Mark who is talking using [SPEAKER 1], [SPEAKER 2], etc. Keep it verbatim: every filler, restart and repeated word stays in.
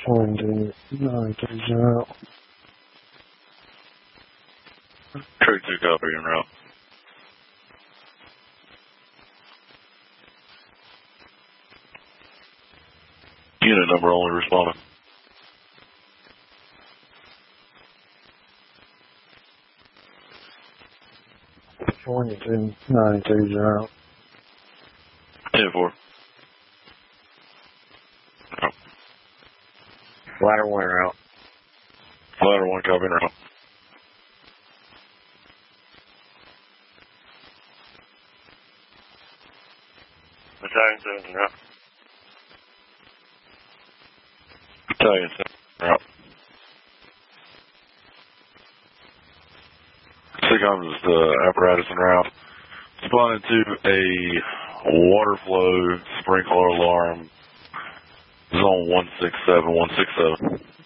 [SPEAKER 1] One two nine three zero.
[SPEAKER 2] Trade two copy en route. Unit number only responding.
[SPEAKER 1] One two nine three zero.
[SPEAKER 2] ten four. Oh.
[SPEAKER 3] Ladder one route.
[SPEAKER 2] Ladder one copy en route.
[SPEAKER 3] Battalion seven en route.
[SPEAKER 2] Battalion seven en route. SIGCOMS is the apparatus en route. Responding to a water flow sprinkler alarm. Zone one six seven one six seven.